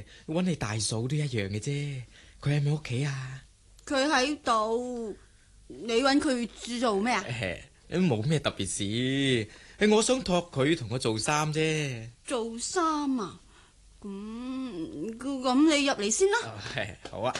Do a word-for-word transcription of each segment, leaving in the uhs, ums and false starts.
搵你大嫂都一樣嘅啫。佢喺咪屋企啊？ 佢喺度。你搵佢做咩啊？ 冇咩特別事，我想託佢同我做衫啫。 做衫啊？咁咁你入嚟先啦。 係好啊。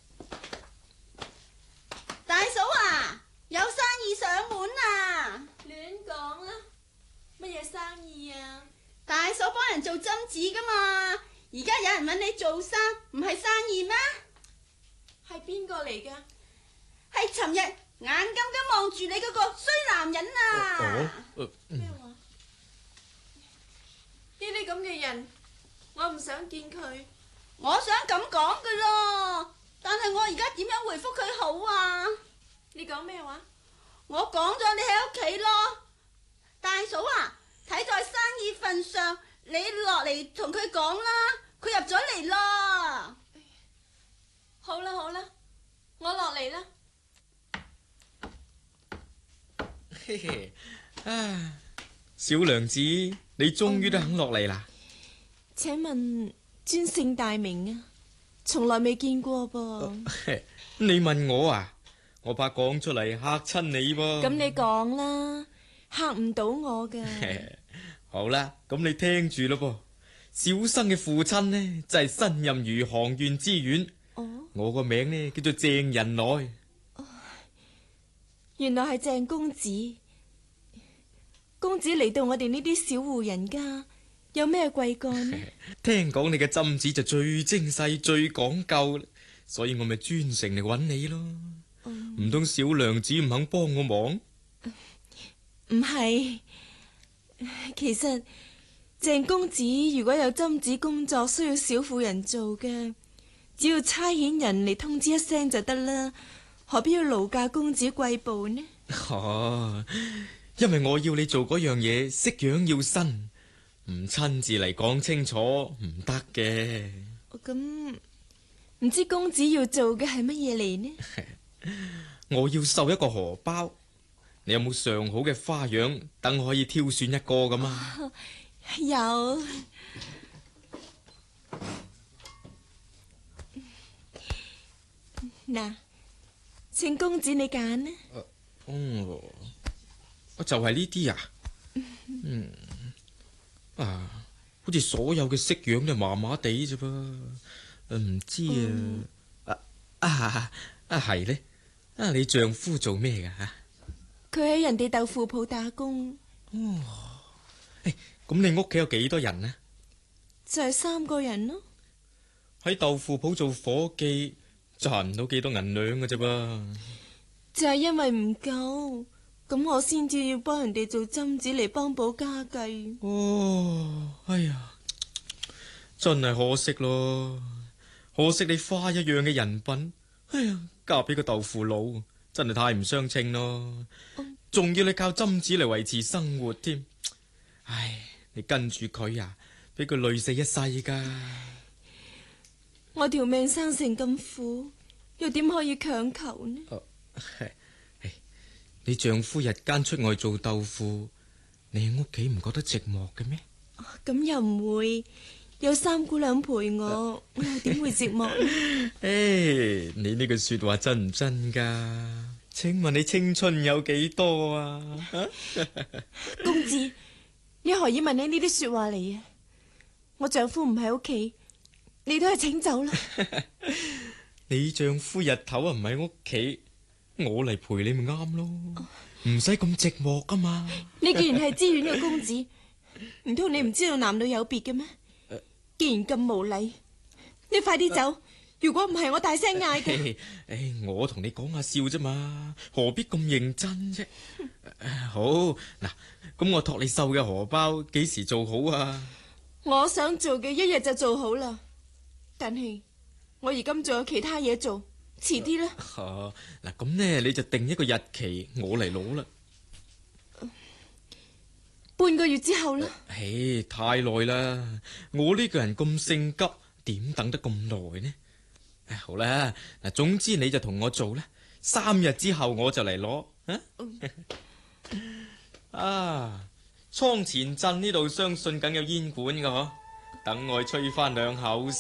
大嫂啊，有生意上門啊！ 亂講啦，乜嘢生意啊？ 大嫂幫人做針黹噶嘛，而家有人搵你做衫，唔係生意咩？ 係邊個嚟噶？ 係尋日眼金金望住你嗰個衰男人啊！ 咩話？呢啲咁嘅人，我唔想見佢。 我想咁講噶咯，但係我而家點樣回覆佢好啊？ 你講咩話？ 我講咗你喺屋企咯。大嫂啊，睇在生意份上，你落嚟同佢講啦，佢入咗嚟咯。 好啦好啦，我落嚟啦。 嘿嘿，啊，小娘子，你終於都肯落嚟啦。 請問尊姓大名啊？從來未見過噃。 你問我啊？我怕講出嚟嚇親你噃。 咁你講啦，嚇唔到我噶。 好啦，咁你聽住咯噃。小生嘅父親呢，就係新任餘杭縣知縣。 哦， 我個名呢叫做鄭仁來。 原來係鄭公子。公子嚟到我哋呢啲小戶人家，有咩貴幹呢？ 聽講你嘅針子就最精細、最講究，所以我咪專程嚟揾你咯。唔通、嗯、小娘子唔肯幫我忙？ 唔係，其實鄭公子如果有針子工作需要小婦人做嘅，只要差遣人嚟通知一聲就得啦。何必要勞駕公子貴步呢？ 哦，因為我要你做嗰樣嘢，式樣要新，唔親自嚟講清楚唔得嘅。 咁唔知公子要做嘅係乜嘢嚟呢？ 我要繡一個荷包，你有冇上好嘅花樣，等我可以挑選一個㗎嘛？ 哦，有。嗱，請公子你揀呢？ 哦、嗯，就係呢啲啊。嗯，啊，好似所有嘅式樣都麻麻地啫噃，唔知啊。嗯、啊啊啊係呢？啊，你丈夫做咩噶吓？ 佢喺人哋豆腐鋪打工。 哦，誒，咁你屋企有幾多人呢？ 就係三個人咯。 喺豆腐鋪做伙計，賺唔到幾多銀兩嘅啫噃。 就係因為唔夠，咁我先至要幫人哋做針子嚟幫補家計。 哦，哎呀，真係可惜咯，可惜你花一樣嘅人品，哎呀，嫁俾個豆腐佬，真係太唔相稱咯。仲、嗯、要你靠針子嚟維持生活添，唉，你跟住佢啊，俾佢累死一世噶。 我條命生成咁苦，又點可以強求呢？ 哦，你丈夫日間出外做豆腐，你喺屋企唔覺得寂寞嘅咩？ 咁又唔會，有三姑娘陪我，我又點會寂寞呢？ 誒，你呢句說話真唔真噶？請問你青春有幾多啊？ 公子，你何以問起呢啲說話嚟啊？我丈夫唔喺屋企，你都係請走啦。 你丈夫日頭啊唔喺屋企，我嚟陪你咪啱咯，唔使咁寂寞噶嘛。 你既然係知縣嘅公子，唔通你唔知道男女有別嘅咩？既然咁無禮，你快啲走。如果唔係，我大聲嗌嘅。 誒，我同你講下笑啫嘛，何必咁認真啫？好嗱，咁我託你繡嘅荷包幾時做好啊？ 我想做嘅一日就做好啦，但係我而今仲有其他嘢做，遲啲啦。 哦，嗱，咁呢你就定一個日期，我嚟攞啦。 半個月之後啦。 唉，太耐啦，我呢個人咁性急，點等得咁耐呢？唉，好啦，嗱，總之你就同我做啦，三日之後我就嚟攞。啊，啊，倉前鎮呢度相信梗有煙館噶嗬，等我去吹翻兩口。